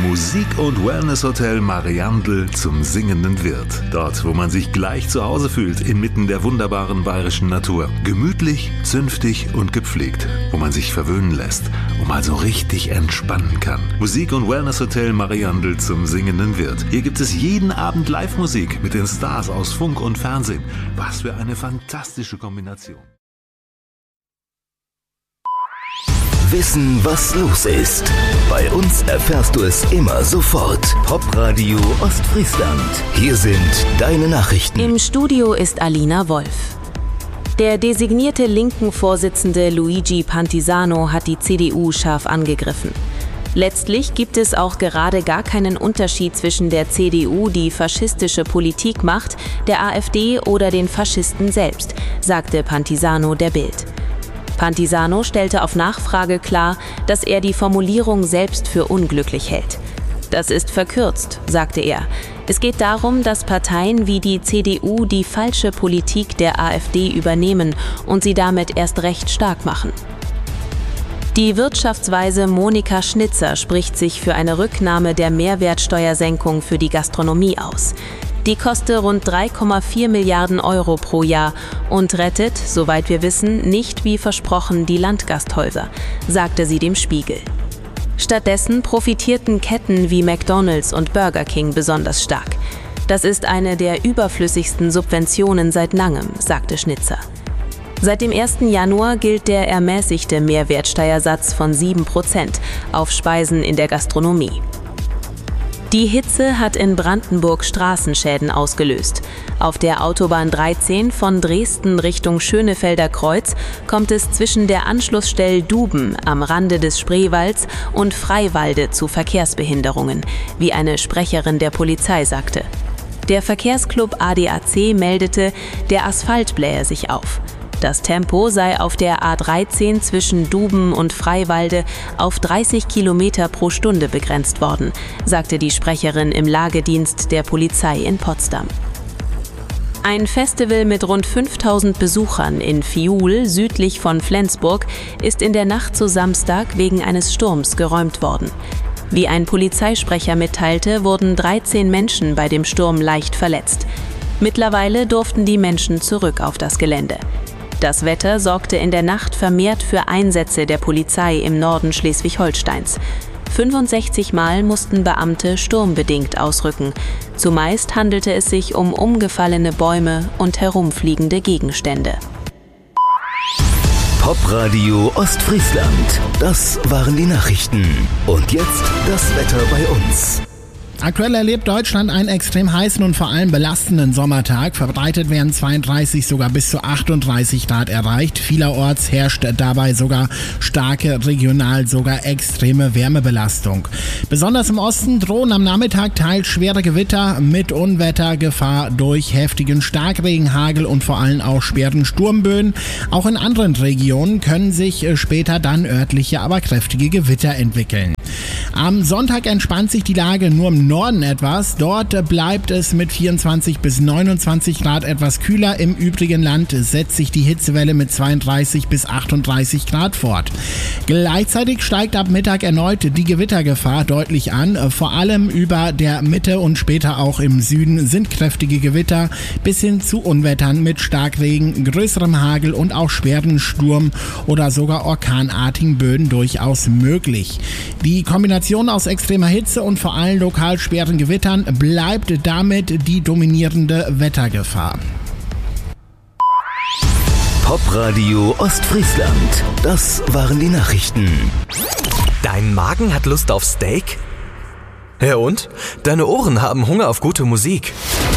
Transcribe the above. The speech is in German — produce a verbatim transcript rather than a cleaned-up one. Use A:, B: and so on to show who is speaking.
A: Musik- und Wellness-Hotel Mariandel zum singenden Wirt. Dort, wo man sich gleich zu Hause fühlt, inmitten der wunderbaren bayerischen Natur. Gemütlich, zünftig und gepflegt, wo man sich verwöhnen lässt und mal so richtig entspannen kann. Musik- und Wellness-Hotel Mariandel zum singenden Wirt. Hier gibt es jeden Abend Live-Musik mit den Stars aus Funk und Fernsehen. Was für eine fantastische Kombination.
B: Wissen, was los ist. Bei uns erfährst du es immer sofort. Popradio Ostfriesland. Hier sind deine Nachrichten.
C: Im Studio ist Alina Wolf. Der designierte linken Vorsitzende Luigi Pantisano hat die C D U scharf angegriffen. Letztlich gibt es auch gerade gar keinen Unterschied zwischen der C D U, die faschistische Politik macht, der AfD oder den Faschisten selbst, sagte Pantisano der Bild. Pantisano stellte auf Nachfrage klar, dass er die Formulierung selbst für unglücklich hält. Das ist verkürzt, sagte er. Es geht darum, dass Parteien wie die C D U die falsche Politik der AfD übernehmen und sie damit erst recht stark machen. Die Wirtschaftsweise Monika Schnitzer spricht sich für eine Rücknahme der Mehrwertsteuersenkung für die Gastronomie aus. Die koste rund drei Komma vier Milliarden Euro pro Jahr und rettet, soweit wir wissen, nicht wie versprochen die Landgasthäuser, sagte sie dem Spiegel. Stattdessen profitierten Ketten wie McDonald's und Burger King besonders stark. Das ist eine der überflüssigsten Subventionen seit langem, sagte Schnitzer. Seit dem ersten Januar gilt der ermäßigte Mehrwertsteuersatz von sieben Prozent auf Speisen in der Gastronomie. Die Hitze hat in Brandenburg Straßenschäden ausgelöst. Auf der Autobahn dreizehn von Dresden Richtung Schönefelder Kreuz kommt es zwischen der Anschlussstelle Duben am Rande des Spreewalds und Freiwalde zu Verkehrsbehinderungen, wie eine Sprecherin der Polizei sagte. Der Verkehrsclub A D A C meldete, der Asphalt blähe sich auf. Das Tempo sei auf der A dreizehn zwischen Duben und Freiwalde auf dreißig Kilometer pro Stunde begrenzt worden, sagte die Sprecherin im Lagedienst der Polizei in Potsdam. Ein Festival mit rund fünftausend Besuchern in Fiuhl, südlich von Flensburg, ist in der Nacht zu Samstag wegen eines Sturms geräumt worden. Wie ein Polizeisprecher mitteilte, wurden dreizehn Menschen bei dem Sturm leicht verletzt. Mittlerweile durften die Menschen zurück auf das Gelände. Das Wetter sorgte in der Nacht vermehrt für Einsätze der Polizei im Norden Schleswig-Holsteins. fünfundsechzig Mal mussten Beamte sturmbedingt ausrücken. Zumeist handelte es sich um umgefallene Bäume und herumfliegende Gegenstände.
B: Popradio Ostfriesland. Das waren die Nachrichten. Und jetzt das Wetter bei uns.
D: Aktuell erlebt Deutschland einen extrem heißen und vor allem belastenden Sommertag. Verbreitet werden zweiunddreißig, sogar bis zu achtunddreißig Grad erreicht. Vielerorts herrscht dabei sogar starke, regional sogar extreme Wärmebelastung. Besonders im Osten drohen am Nachmittag teils schwere Gewitter mit Unwettergefahr durch heftigen Starkregen, Hagel und vor allem auch schweren Sturmböen. Auch in anderen Regionen können sich später dann örtliche, aber kräftige Gewitter entwickeln. Am Sonntag entspannt sich die Lage nur im Norden etwas. Dort bleibt es mit vierundzwanzig bis neunundzwanzig Grad etwas kühler. Im übrigen Land setzt sich die Hitzewelle mit zweiunddreißig bis achtunddreißig Grad fort. Gleichzeitig steigt ab Mittag erneut die Gewittergefahr deutlich an. Vor allem über der Mitte und später auch im Süden sind kräftige Gewitter bis hin zu Unwettern mit Starkregen, größerem Hagel und auch schweren Sturm- oder sogar orkanartigen Böen durchaus möglich. Die Kombination aus extremer Hitze und vor allem lokal schweren Gewittern bleibt damit die dominierende Wettergefahr.
B: Popradio Ostfriesland. Das waren die Nachrichten.
E: Dein Magen hat Lust auf Steak? Ja und? Deine Ohren haben Hunger auf gute Musik.